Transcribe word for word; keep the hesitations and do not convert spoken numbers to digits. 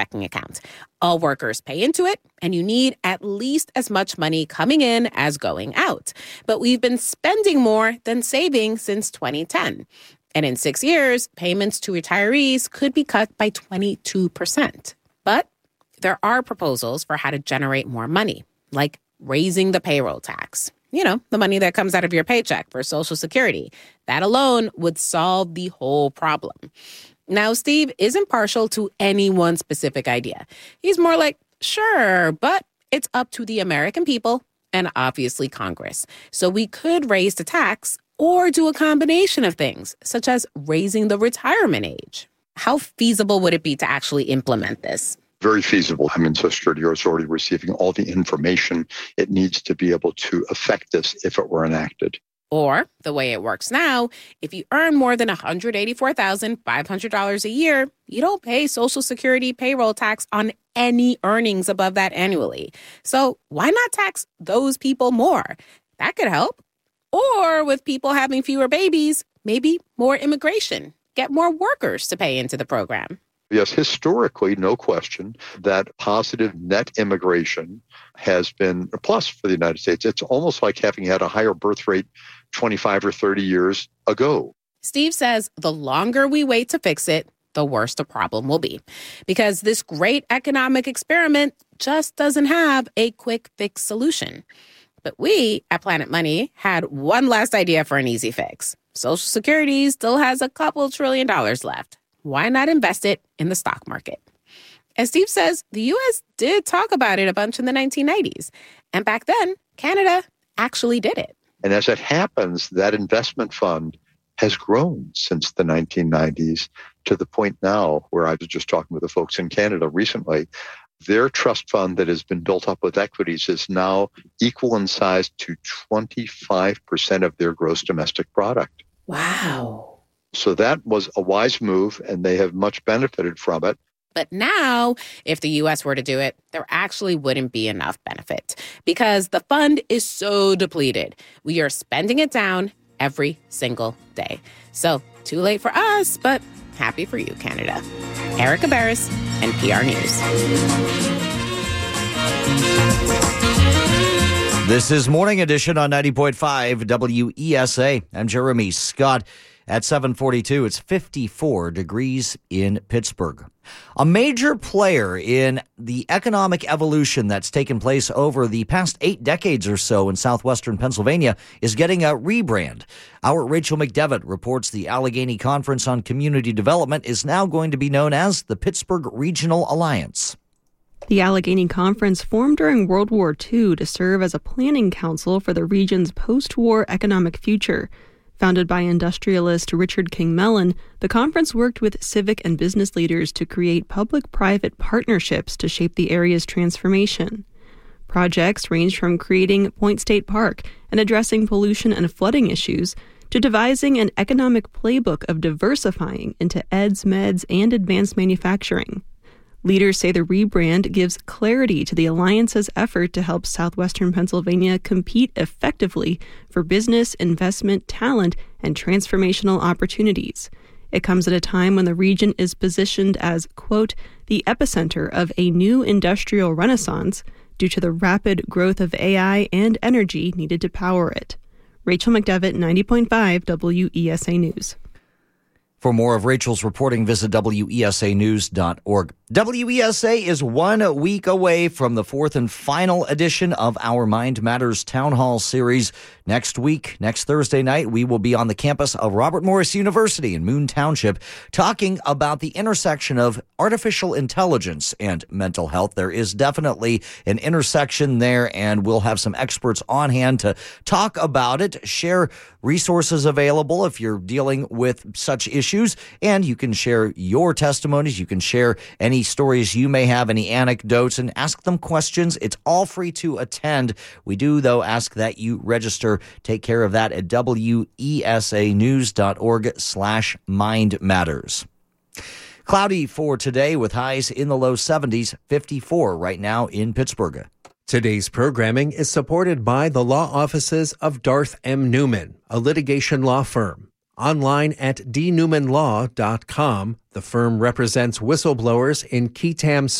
checking account. All workers pay into it, and you need at least as much money coming in as going out. But we've been spending more than saving since twenty ten. And in six years, payments to retirees could be cut by twenty-two percent. But there are proposals for how to generate more money, like raising the payroll tax. You know, the money that comes out of your paycheck for Social Security. That alone would solve the whole problem. Now, Steve isn't partial to any one specific idea. He's more like, sure, but it's up to the American people and obviously Congress. So we could raise the tax or do a combination of things, such as raising the retirement age. How feasible would it be to actually implement this? Very feasible. I mean, Social Security is already receiving all the information it needs to be able to affect this if it were enacted. Or, the way it works now, if you earn more than one hundred eighty-four thousand five hundred dollars a year, you don't pay Social Security payroll tax on any earnings above that annually. So why not tax those people more? That could help. Or with people having fewer babies, maybe more immigration. Get more workers to pay into the program. Yes, historically, no question that positive net immigration has been a plus for the United States. It's almost like having had a higher birth rate twenty-five or thirty years ago. Steve says the longer we wait to fix it, the worse the problem will be. Because this great economic experiment just doesn't have a quick fix solution. But we at Planet Money had one last idea for an easy fix. Social Security still has a couple trillion dollars left. Why not invest it in the stock market? As Steve says, the U S did talk about it a bunch in the nineteen nineties. And back then, Canada actually did it. And as it happens, that investment fund has grown since the nineteen nineties to the point now where I was just talking with the folks in Canada recently. Their trust fund that has been built up with equities is now equal in size to twenty-five percent of their gross domestic product. Wow. So that was a wise move, and they have much benefited from it. But now, if the U S were to do it, there actually wouldn't be enough benefit because the fund is so depleted. We are spending it down every single day. So, too late for us, but happy for you, Canada. Erica Barris, N P R News. This is Morning Edition on ninety point five W E S A. I'm Jeremy Scott. At seven forty-two, it's fifty-four degrees in Pittsburgh. A major player in the economic evolution that's taken place over the past eight decades or so in southwestern Pennsylvania is getting a rebrand. Our Rachel McDevitt reports the Allegheny Conference on Community Development is now going to be known as the Pittsburgh Regional Alliance. The Allegheny Conference formed during World War Two to serve as a planning council for the region's post-war economic future. Founded by industrialist Richard King Mellon, the conference worked with civic and business leaders to create public-private partnerships to shape the area's transformation. Projects ranged from creating Point State Park and addressing pollution and flooding issues to devising an economic playbook of diversifying into eds, meds, and advanced manufacturing. Leaders say the rebrand gives clarity to the Alliance's effort to help southwestern Pennsylvania compete effectively for business, investment, talent, and transformational opportunities. It comes at a time when the region is positioned as, quote, the epicenter of a new industrial renaissance due to the rapid growth of A I and energy needed to power it. Rachel McDevitt, ninety point five W E S A News. For more of Rachel's reporting, visit W E S A news dot org. W E S A is one week away from the fourth and final edition of our Mind Matters Town Hall series. Next week, next Thursday night, we will be on the campus of Robert Morris University in Moon Township talking about the intersection of artificial intelligence and mental health. There is definitely an intersection there, and we'll have some experts on hand to talk about it, share resources available if you're dealing with such issues, and you can share your testimonies. You can share any stories you may have, any anecdotes, and ask them questions. It's all free to attend. We do, though, ask that you register. Take care of that at W E S A news dot org slash mind matters. Cloudy for today with highs in the low seventies, fifty-four right now in Pittsburgh. Today's programming is supported by the law offices of Darth M. Newman, a litigation law firm. online at d newman law dot com. The firm represents whistleblowers in qui tam